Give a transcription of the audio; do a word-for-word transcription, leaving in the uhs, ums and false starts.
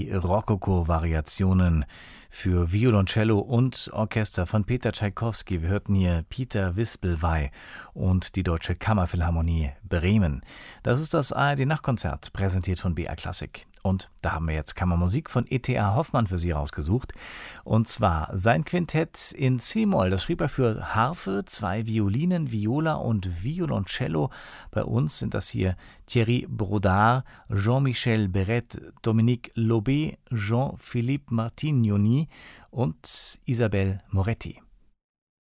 die Rokoko-Variationen für Violoncello und Orchester von Peter Tschaikowski. Wir hörten hier Peter Wispelwey und die Deutsche Kammerphilharmonie Bremen. Das ist das A R D-Nachtkonzert, präsentiert von B R Klassik. Und da haben wir jetzt Kammermusik von E T A Hoffmann für Sie rausgesucht. Und zwar sein Quintett in C-Moll. Das schrieb er für Harfe, zwei Violinen, Viola und Violoncello. Bei uns sind das hier Thierry Brodard, Jean-Michel Beret, Dominique Lobé, Jean-Philippe Martignoni und Isabelle Moretti.